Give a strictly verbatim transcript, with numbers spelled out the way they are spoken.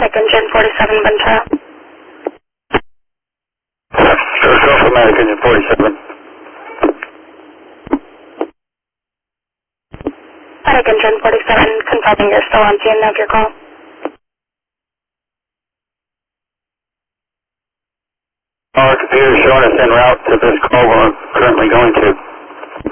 Medic Engine forty-seven Ventura. Sure, go for Medic Engine forty-seven. Medic Engine forty-seven, confirming you're still on scene of your call. Our computer showing us en route to this call we're currently going to.